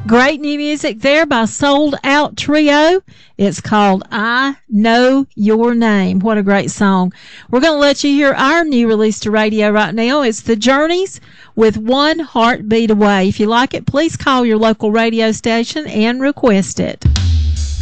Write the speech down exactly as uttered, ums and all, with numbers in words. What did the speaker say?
Great new music there by Sold Out Trio. It's called I Know Your Name. What a great song. We're going to let you hear our new release to radio right now. It's The Journeys with One Heartbeat Away. If you like it, please call your local radio station and request it.